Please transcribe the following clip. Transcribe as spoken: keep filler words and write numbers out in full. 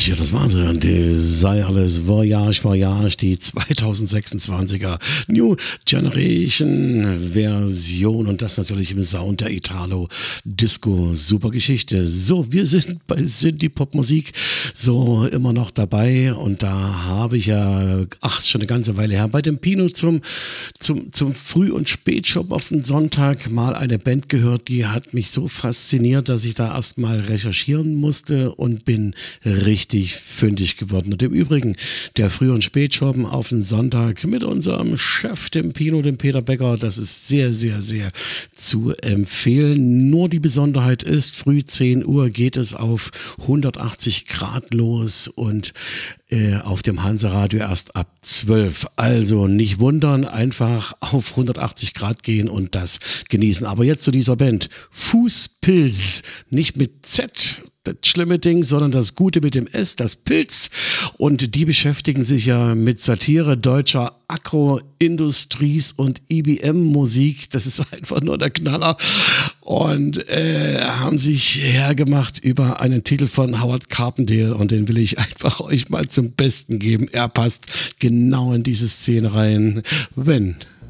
Tja, das war sie. Desireless Voyage, Voyage, die zwanzig sechsundzwanziger New Generation Version und das natürlich im Sound der Italo Disco. Super Geschichte. So, wir sind bei Synthie-Pop-Musik so immer noch dabei und da habe ich ja, ach, schon eine ganze Weile her, bei dem Pino zum, zum, zum Früh- und Spätshop auf den Sonntag mal eine Band gehört, die hat mich so fasziniert, dass ich da erstmal recherchieren musste und bin richtig fündig geworden. Und im Übrigen, der Früh- und Spätschoppen auf den Sonntag mit unserem Chef, dem Pino, dem Peter Becker, das ist sehr, sehr, sehr zu empfehlen. Nur die Besonderheit ist, früh zehn Uhr geht es auf hundertachtzig Grad los und äh, auf dem Hansa-Radio erst ab zwölf. Also nicht wundern, einfach auf hundertachtzig Grad gehen und das genießen. Aber jetzt zu dieser Band. Fußpilz, nicht mit Z, das schlimme Ding, sondern das Gute mit dem S, das Pilz. Und die beschäftigen sich ja mit Satire deutscher Agro-Industries- und I B M-Musik. Das ist einfach nur der Knaller. Und äh, haben sich hergemacht über einen Titel von Howard Carpendale und den will ich einfach euch mal zum Besten geben. Er passt genau in diese Szene rein. When